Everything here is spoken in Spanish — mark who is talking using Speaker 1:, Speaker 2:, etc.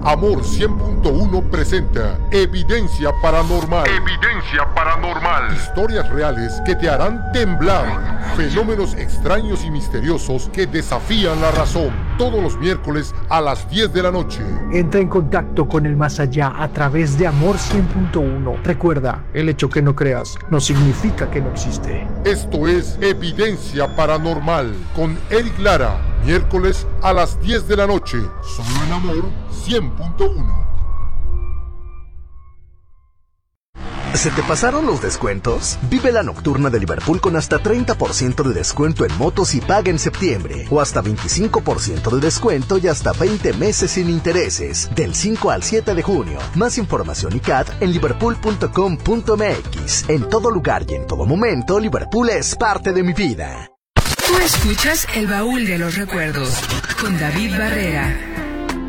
Speaker 1: Amor 100.1 presenta Evidencia Paranormal. Evidencia Paranormal. Historias reales que te harán temblar. Fenómenos extraños y misteriosos que desafían la razón. Todos los miércoles a las 10 de la noche.
Speaker 2: Entra en contacto con el más allá a través de Amor 100.1. Recuerda, el hecho que no creas no significa que no existe.
Speaker 1: Esto es Evidencia Paranormal con Eric Lara. Miércoles a las 10 de la noche. Solo en Amor 100.1.
Speaker 3: ¿Se te pasaron los descuentos? Vive la nocturna de Liverpool con hasta 30% de descuento en motos y paga en septiembre. O hasta 25% de descuento y hasta 20 meses sin intereses. Del 5 al 7 de junio. Más información y CAT en liverpool.com.mx. En todo lugar y en todo momento, Liverpool es parte de mi vida.
Speaker 4: Tú escuchas El Baúl de los Recuerdos con David Barrera.